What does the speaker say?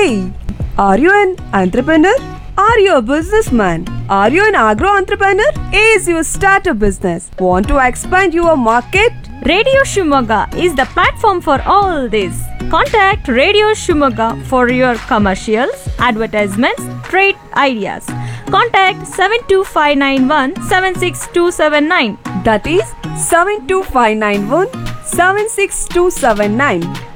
Hey, are you an entrepreneur? Are you a businessman? Are you an agro entrepreneur? Is you start a business? Want to expand your market? Radio Shimoga is the platform for all this. Contact Radio Shimoga for your commercials, advertisements, trade ideas. Contact 72591 76279. That is 72591 76279.